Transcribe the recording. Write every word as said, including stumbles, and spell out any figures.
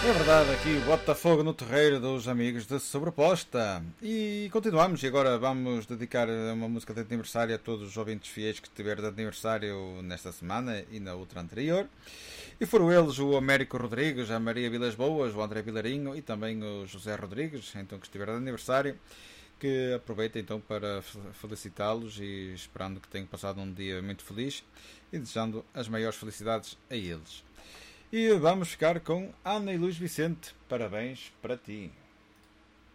É verdade, aqui bota fogo no terreiro dos amigos de Sobreposta. E continuamos, e agora vamos dedicar uma música de aniversário a todos os ouvintes fiéis que tiveram de aniversário nesta semana e na outra anterior. E foram eles o Américo Rodrigues, a Maria Vilas Boas, o André Vilarinho e também o José Rodrigues, então que estiveram de aniversário. Que aproveito então para felicitá-los e esperando que tenham passado um dia muito feliz e desejando as maiores felicidades a eles. E vamos ficar com Ana e Luís Vicente. Parabéns para ti.